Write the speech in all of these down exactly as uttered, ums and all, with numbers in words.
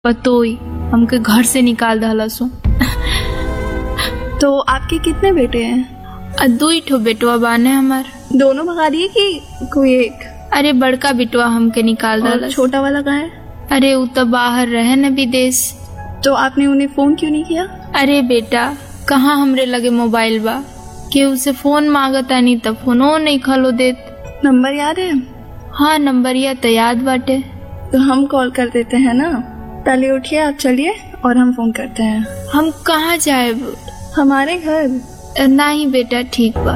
पतोई हमके घर से निकाल दहलसो। तो आपके कितने बेटे हैं? आ दो ही ठो बेटवा बाने हमार। दोनों भगा दिए कि कोई एक? अरे बड़का बेटवा हमके निकाल दहलस। छोटा वाला कहाँ है? अरे वो तो बाहर रहे न विदेश। तो आपने उन्हें फोन क्यों नहीं किया? अरे बेटा कहाँ हमरे लगे मोबाइल बा कि उसे फोन मांगता नहीं तो फोनो नहीं खलो देत। नंबर याद है? हाँ नंबर या तो याद बाटे। तो हम कॉल कर देते हैं ना। पहले उठिए, आप चलिए और हम फोन करते हैं। हम कहाँ जाए? हमारे घर। नहीं बेटा ठीक बा।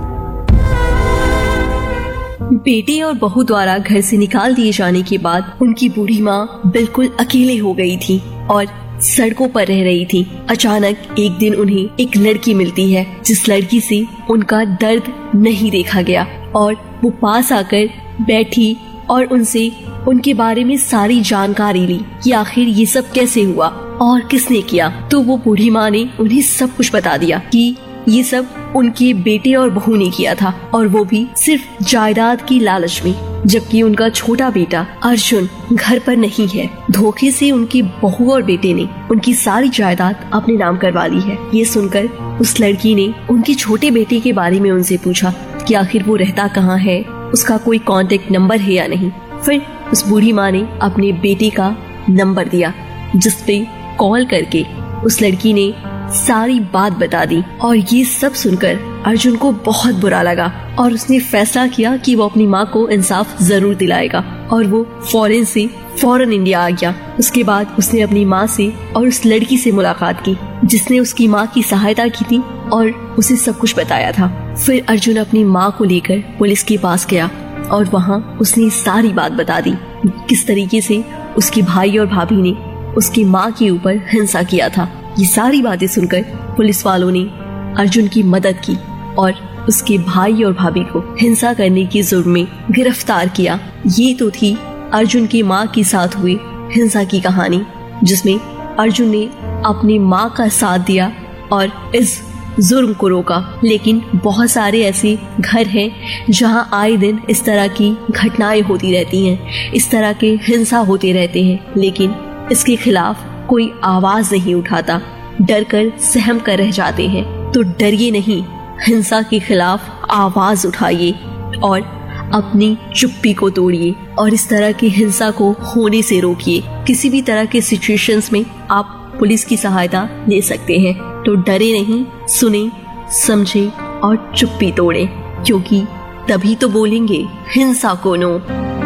बेटे और बहू द्वारा घर से निकाल दिए जाने के बाद उनकी बूढ़ी माँ बिल्कुल अकेले हो गई थी और सड़कों पर रह रही थी। अचानक एक दिन उन्हें एक लड़की मिलती है जिस लड़की से उनका दर्द नहीं देखा गया, और वो पास आकर बैठी और उनसे उनके बारे में सारी जानकारी ली कि आखिर ये सब कैसे हुआ और किसने किया। तो वो बूढ़ी माँ ने उन्हें सब कुछ बता दिया कि ये सब उनके बेटे और बहू ने किया था, और वो भी सिर्फ जायदाद की लालच में, जबकि उनका छोटा बेटा अर्जुन घर पर नहीं है। धोखे से उनकी बहू और बेटे ने उनकी सारी जायदाद अपने नाम करवा ली है। ये सुनकर उस लड़की ने उनके छोटे बेटे के बारे में उनसे पूछा कि आखिर वो रहता कहाँ है, उसका कोई कांटेक्ट नंबर है या नहीं। फिर उस बूढ़ी माँ ने अपने बेटे का नंबर दिया जिस पे कॉल करके उस लड़की ने सारी बात बता दी। और ये सब सुनकर अर्जुन को बहुत बुरा लगा और उसने फैसला किया कि वो अपनी माँ को इंसाफ जरूर दिलाएगा, और वो फॉरेन से फौरन इंडिया आ गया। उसके बाद उसने अपनी माँ से और उस लड़की से मुलाकात की जिसने उसकी माँ की सहायता की थी और उसे सब कुछ बताया था। फिर अर्जुन अपनी माँ को लेकर पुलिस के पास गया और वहाँ उसने सारी बात बता दी, किस तरीके से उसके भाई और भाभी ने उसकी माँ के ऊपर हिंसा किया था। ये सारी बातें सुनकर पुलिस वालों ने अर्जुन की मदद की और उसके भाई और भाभी को हिंसा करने के जुर्म में गिरफ्तार किया। ये तो थी अर्जुन की माँ के साथ हुई हिंसा की कहानी, जिसमें अर्जुन ने अपनी माँ का साथ दिया और इस जुर्म को रोका। लेकिन बहुत सारे ऐसे घर हैं जहां आए दिन इस तरह की घटनाएं होती रहती हैं, इस तरह के हिंसा होते रहते हैं, लेकिन इसके खिलाफ कोई आवाज नहीं उठाता, डर कर सहम कर रह जाते हैं। तो डरिए नहीं, हिंसा के खिलाफ आवाज उठाइए और अपनी चुप्पी को तोड़िए और इस तरह की हिंसा को होने से रोकिए। किसी भी तरह के सिचुएशंस में आप पुलिस की सहायता ले सकते हैं। तो डरे नहीं, सुने, समझे और चुप्पी तोड़े, क्योंकि तभी तो बोलेंगे हिंसा को नो।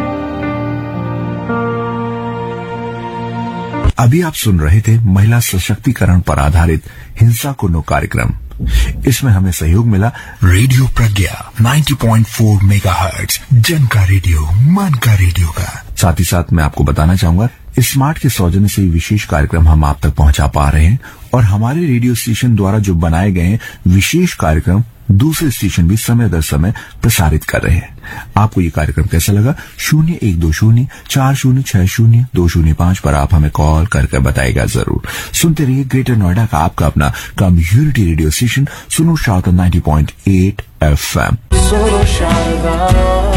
अभी आप सुन रहे थे महिला सशक्तिकरण पर आधारित हिंसा को नो कार्यक्रम। इसमें हमें सहयोग मिला रेडियो प्रज्ञा नब्बे पॉइंट चार मेगाहर्ट्ज, जन का रेडियो, मन का रेडियो का। साथ ही साथ मैं आपको बताना चाहूंगा स्मार्ट के सौजन्य से विशेष कार्यक्रम हम आप तक पहुंचा पा रहे हैं, और हमारे रेडियो स्टेशन द्वारा जो बनाए गए विशेष कार्यक्रम दूसरे स्टेशन भी समय दर समय प्रसारित कर रहे हैं। आपको ये कार्यक्रम कैसा लगा? शून्य एक दो शून्य चार शून्य छह शून्य दो शून्य पाँच पर आप हमें कॉल करके बताएगा जरूर। सुनते रहिए ग्रेटर नोएडा का आपका अपना कम्युनिटी रेडियो स्टेशन सुनो शारदा नब्बे पॉइंट आठ एफ एम। सुनो शारदा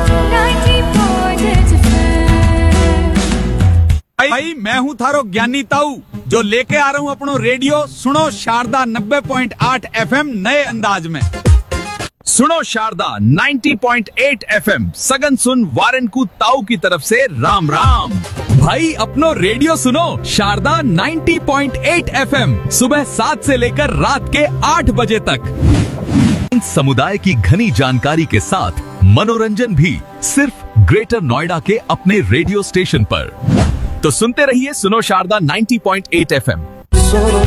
भाई, मैं हूँ थारो ज्ञानी ताऊ जो लेके आ रहा हूँ अपनो रेडियो सुनो शारदा नब्बे पॉइंट आठ एफएम नए अंदाज में। सुनो शारदा नब्बे पॉइंट आठ एफएम सगन सुन वारन को ताऊ की तरफ से राम राम। भाई अपनो रेडियो सुनो शारदा नब्बे पॉइंट आठ एफएम सुबह सात से लेकर रात के आठ बजे तक। समुदाय की घनी जानकारी के साथ मनोरंजन भी सिर्फ ग्रेटर नोएडा के अपने रेडियो स्टेशन पर। तो सुनते रहिए सुनो शारदा नब्बे पॉइंट आठ एफएम।